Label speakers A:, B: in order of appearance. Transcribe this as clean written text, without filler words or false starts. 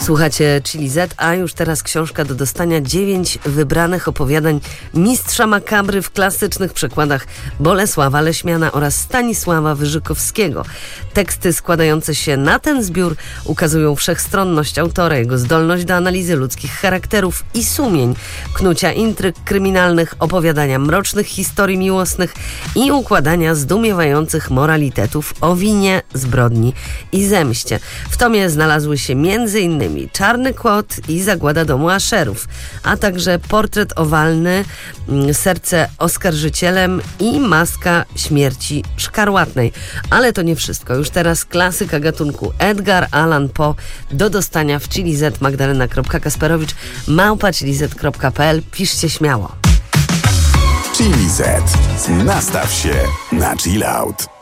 A: Słuchacie Chili Z, a już teraz książka do dostania. 9 wybranych opowiadań mistrza makabry w klasycznych przekładach Bolesława Leśmiana oraz Stanisława Wyżykowskiego. Teksty składające się na ten zbiór ukazują wszechstronność autora, jego zdolność do analizy ludzkich charakterów i sumień, knucia intryg kryminalnych, opowiadania mrocznych historii miłosnych i układania zdumiewających moralitetów o winie, zbrodni i zemście. W tomie znalazły się m.in. Czarny Kłod i Zagłada domu Asherów, a także Portret owalny, Serce oskarżycielem i Maska śmierci szkarłatnej. Ale to nie wszystko. Już teraz klasyka gatunku Edgar Allan Poe do dostania w Chili Z. magdalena.kasperowicz@chilliz.pl. Piszcie śmiało.
B: Chili Z. Nastaw się na chill out.